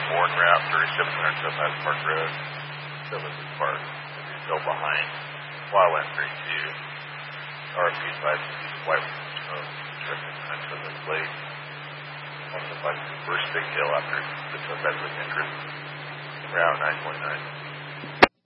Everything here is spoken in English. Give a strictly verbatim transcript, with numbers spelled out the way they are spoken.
Bourne Route, thirty-seven hundred South Highland Park Road, Silverton Park. It's still behind. While entering to R P five sixty White Smoke, Strickland Country Lake Lake. One of the bikes the first big hill after the Tokatlik entrance. Route nine point nine.